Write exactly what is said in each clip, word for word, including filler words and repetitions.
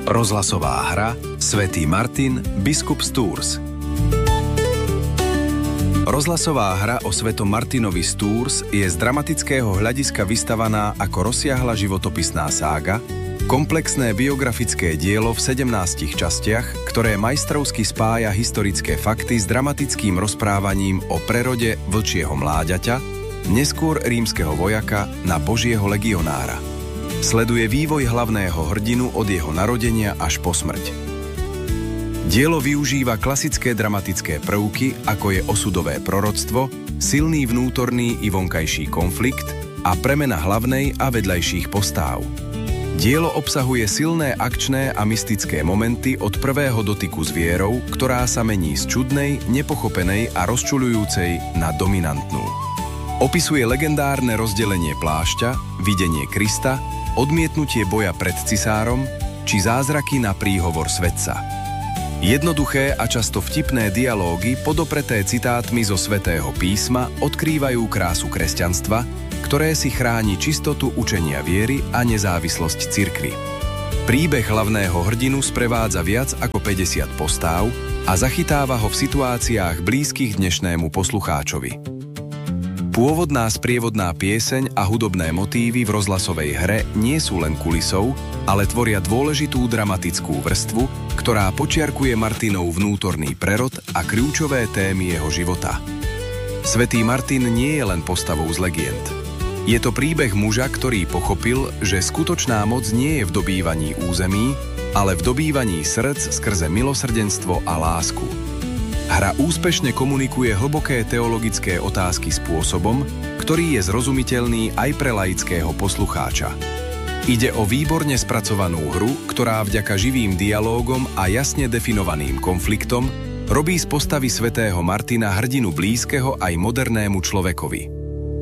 Rozhlasová hra Svätý Martin, biskup z Tours. Rozhlasová hra o Svetom Martinovi z Tours je z dramatického hľadiska vystavaná ako rozsiahla životopisná sága, komplexné biografické dielo v sedemnástich častiach, ktoré majstrovsky spája historické fakty s dramatickým rozprávaním o prerode vlčieho mláďaťa, neskôr rímskeho vojaka na Božieho legionára. Sleduje vývoj hlavného hrdinu od jeho narodenia až po smrť. Dielo využíva klasické dramatické prvky, ako je osudové proroctvo, silný vnútorný i vonkajší konflikt a premena hlavnej a vedľajších postáv. Dielo obsahuje silné akčné a mystické momenty od prvého dotyku s vierou, ktorá sa mení z čudnej, nepochopenej a rozčuľujúcej na dominantnú. Opisuje legendárne rozdelenie plášťa, videnie Krista, odmietnutie boja pred cisárom či zázraky na príhovor svetca. Jednoduché a často vtipné dialógy podopreté citátmi zo Svätého písma odkrývajú krásu kresťanstva, ktoré si chráni čistotu učenia viery a nezávislosť cirkvi. Príbeh hlavného hrdinu sprevádza viac ako päťdesiat postáv a zachytáva ho v situáciách blízkych dnešnému poslucháčovi. Pôvodná sprievodná pieseň a hudobné motívy v rozhlasovej hre nie sú len kulisou, ale tvoria dôležitú dramatickú vrstvu, ktorá počiarkuje Martinov vnútorný prerod a kľúčové témy jeho života. Svätý Martin nie je len postavou z legend. Je to príbeh muža, ktorý pochopil, že skutočná moc nie je v dobývaní území, ale v dobývaní srdc skrze milosrdenstvo a lásku. Hra úspešne komunikuje hlboké teologické otázky spôsobom, ktorý je zrozumiteľný aj pre laického poslucháča. Ide o výborne spracovanú hru, ktorá vďaka živým dialógom a jasne definovaným konfliktom robí z postavy svätého Martina hrdinu blízkeho aj modernému človekovi.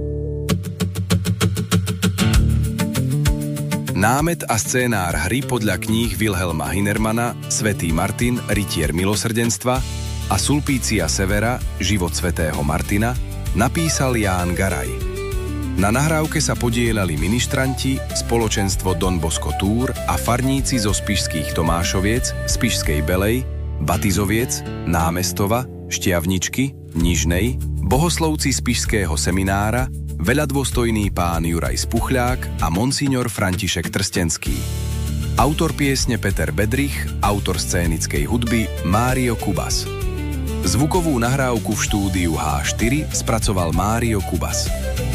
Námet a scénár hry podľa kníh Wilhelma Hinermana Svätý Martin, rytier milosrdenstva a Sulpícia Severa, život svätého Martina, napísal Ján Garaj. Na nahrávke sa podieľali ministranti, spoločenstvo Don Bosco Tour a farníci zo Spišských Tomášoviec, Spišskej Belej, Batizoviec, Námestova, Štiavničky, Nižnej, bohoslovci Spišského seminára, veľadôstojný pán Juraj Spuchľák a monsignor František Trstenský. Autor piesne Peter Bedrich, autor scénickej hudby Mário Kubas. Zvukovú nahrávku v štúdiu há štyri spracoval Mário Kubas.